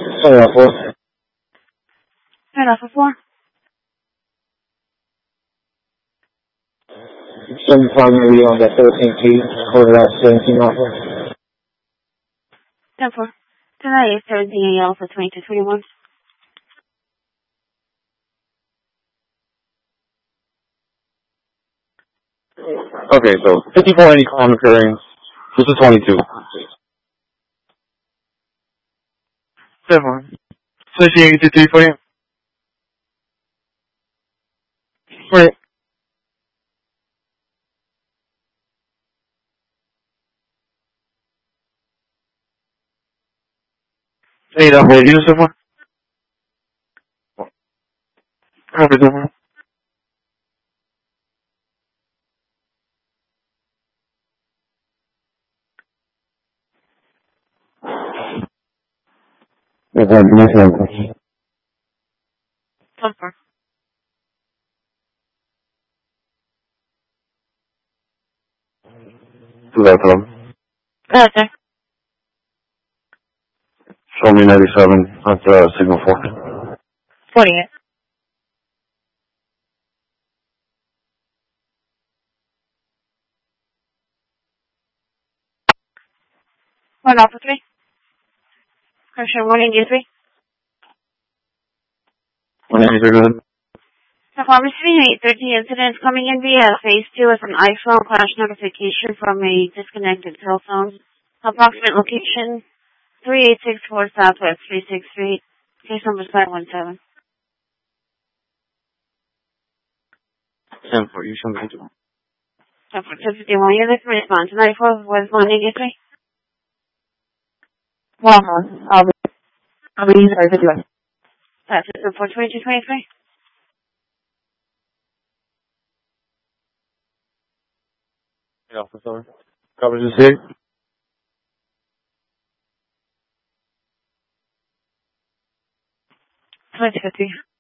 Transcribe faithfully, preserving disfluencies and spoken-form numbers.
Sorry, Alpha. Right, Alpha four. Some primary on that thirteen T, quarter out seventeen Alpha. ten four. Tonight is seventeen A Alpha twenty-two twenty-one. Okay, so fifty-four any climb occurring. This is twenty-two. Seven. Switching eighty-three for you. Right. Eight Alpha, you seven. Copy seven. Yes, I'm listening. ten four. Two that from. Go ahead, sir. Show me ninety-seven. That's uh, signal four. forty-eight. One Alpha three. Pressure one eighty-three. One eighty-three, good. So I'm receiving eight thirty incidents coming in via phase two with an iPhone crash notification from a disconnected cell phone. Approximate location three eight six four Southwest three sixth Street. Case number five one seven. ten four, you show me. ten four two fifty-one. You're looking to respond to ninety-four was one eighty-three. Well, I'll be, I'll be sorry for doing. That's it. Report twenty-two twenty-three. Alpha, sorry. Coverage is here. twenty fifty.